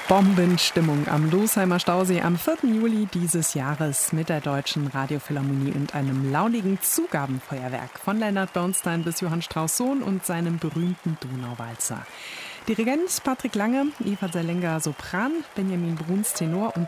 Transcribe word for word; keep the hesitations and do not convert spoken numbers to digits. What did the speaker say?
Bombenstimmung am Losheimer Stausee am vierten Juli dieses Jahres mit der Deutschen Radiophilharmonie und einem launigen Zugabenfeuerwerk von Leonard Bernstein bis Johann Strauss Sohn und seinem berühmten Donauwalzer. Dirigent Patrick Lange, Eva Sellenger Sopran, Benjamin Bruns Tenor und